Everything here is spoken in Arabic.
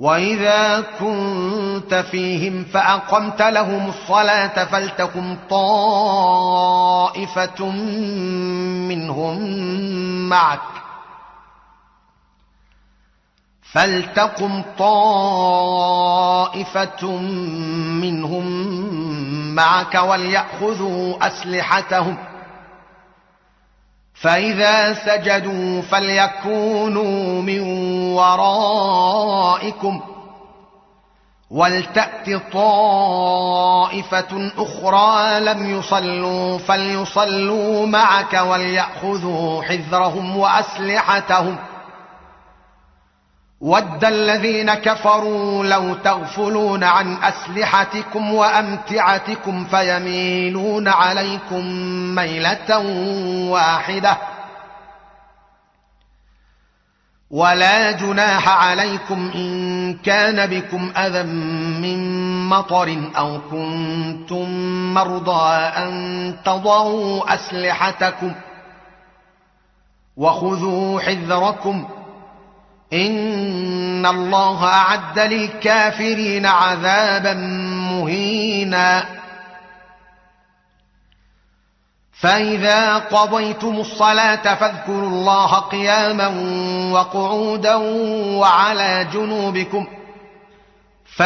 وإذا كنت فيهم فأقمت لهم الصلاة فلتقم طائفة منهم معك وليأخذوا أسلحتهم، فإذا سجدوا فليكونوا من ورائكم ولتأت طائفة أخرى لم يصلوا فليصلوا معك وليأخذوا حذرهم وأسلحتهم. ود الذين كفروا لو تغفلون عن أسلحتكم وأمتعتكم فيميلون عليكم ميلة واحدة، ولا جناح عليكم إن كان بكم أذى من مطر أو كنتم مرضى أن تضعوا أسلحتكم وخذوا حذركم، إن الله أعد للكافرين عذابا مهينا. فإذا قضيتم الصلاة فاذكروا الله قياما وقعودا وعلى جنوبكم،